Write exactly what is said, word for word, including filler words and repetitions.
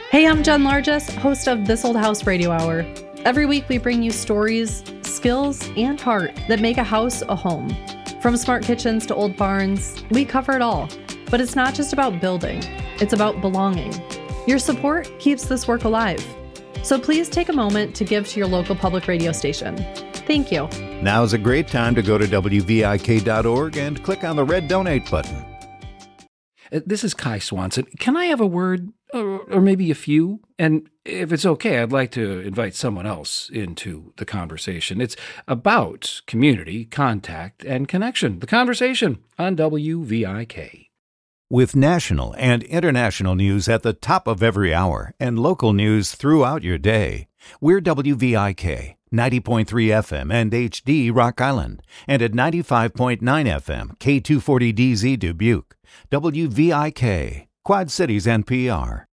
Hey, I'm Jen Largess, host of This Old House Radio Hour. Every week we bring you stories, skills, and heart that make a house a home. From smart kitchens to old barns, we cover it all. But it's not just about building, it's about belonging. Your support keeps this work alive. So please take a moment to give to your local public radio station. Thank you. Now's a great time to go to W V I K dot org and click on the red donate button. This is Kai Swanson. Can I have a word, or, or maybe a few? And if it's okay, I'd like to invite someone else into the conversation. It's about community, contact, and connection. The conversation on W V I K. With national and international news at the top of every hour and local news throughout your day, we're W V I K, ninety point three F M and H D Rock Island, and at ninety-five point nine F M, K two forty D Z Dubuque. W V I K, Quad Cities N P R.